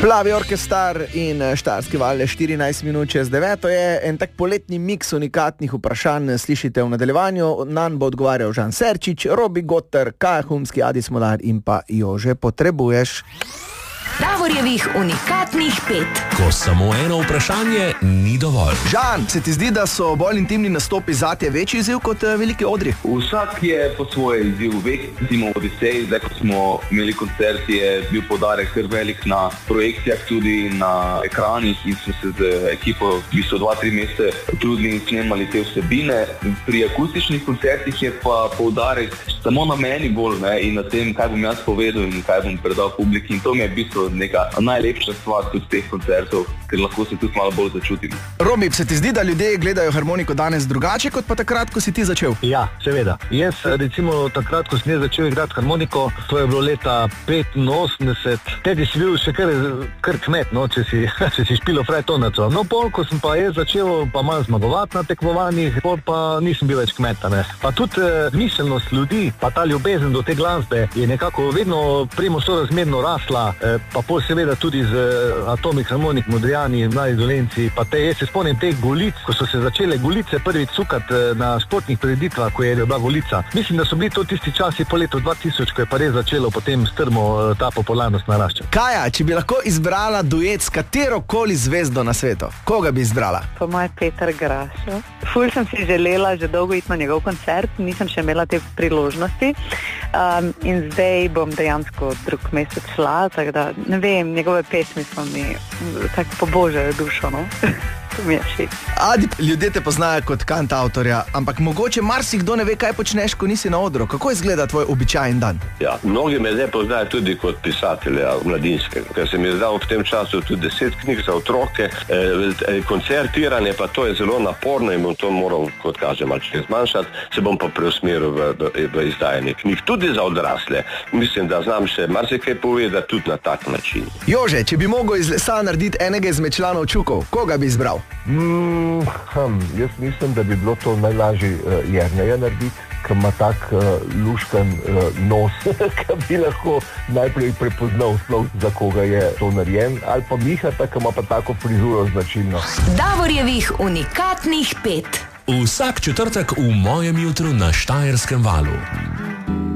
Plavi orkestar in Štajerski val je 14 minut čez 9. Je en tak poletni miks unikatnih vprašanj, slišite v nadaljevanju. Nanj bo odgovarjal Žan Serčič, Robi Gotter, Kaja Humski, Adi Smolar in pa Jože Potrebuješ. Davorjevih unikatnih 5. Ko samo eno vprašanje ni dovolj. Žan, se ti zdi, da so bolj intimni nastopi zate večji izziv kot veliki odri? Vsak je po svoje izziv. Recimo v Odiseji, zdaj ko smo imeli koncert, je bil poudarek kar velik na projekcijah, tudi na ekranih in smo se z ekipo v bistvu 2-3 mesece trudili in snemali te vsebine. Pri akustičnih koncertih je pa poudarek samo na meni bolj, ne, in na tem, kaj bom jaz povedal in kaj bom predal publiki. In to mi je v bistvu neka najlepša stvar tudi teh koncertov, ker lahko se tudi malo bolj začutim. Robi, se ti zdi, da ljudje gledajo harmoniko danes drugače kot pa takrat, ko si ti začel? Ja, seveda. Jaz recimo takrat, ko sem začel igrati harmoniko, to je bilo leta 85, tedi si bil še kar kmet, no, če si špilo frajtonaco. No, pol, ko sem pa jaz začel pa malo zmagovati na tekmovanjih, pol pa nisem bil več kmeta, ne. Pa tudi miselnost ljudi, pa ta ljubezen do te glasbe je nekako vedno primo sorazmerno rasla, pa pol seveda tudi z Atomic Harmonic, Modrijani, Mladi Dolenci, pa jaz se spomnim teh Golic, ko so se začele Golice prvič cukati na športnih prireditvah, ko je bila Golica. Mislim, da so bili to tisti časi po letu 2000, ko je pa res začelo potem strmo ta popularnost naraščati. Kaja, če bi lahko izbrala duet s katerokoli zvezdo na svetu, koga bi izbrala? Po moje Peter Grašo. Ful sem si želela že dolgo iti na njegov koncert, nisem še imela te priložnosti. In zdaj bom dejansko drug mesec šla, tako da ne vem, njegove pesmi so mi tako pobožajo dušo, no. To mi je všeč. Adi, ljudje te poznajo kot kantavtorja, ampak mogoče marsikdo ne ve, kaj počneš, ko nisi na odru. Kako izgleda tvoj običajen dan? Ja, mnogi me zdaj poznajo tudi kot pisatelja mladinskega, ker sem izdal v tem času tudi 10 knjig za otroke, koncertiranje, pa to je zelo naporno in bom to moral, kot kaže, malce zmanjšati, se bom pa preusmeril v izdajanje knjig, tudi za odrasle. Mislim, da znam še marsikaj povedati tudi na tak način. Jože, če bi mogel iz lesa narediti enega izmed članov Čukov, koga bi izbral? Jaz mislim, da bi bilo to najlažje Jerneja narediti, ki ima tak luškan nos, ki bi lahko najprej prepoznal sploh, za koga je to narejen, ali pa Mihata, ki ima pa tako frizuro značilno. Davorjevih unikatnih 5. Vsak četrtek v mojem jutru na Štajerskem valu.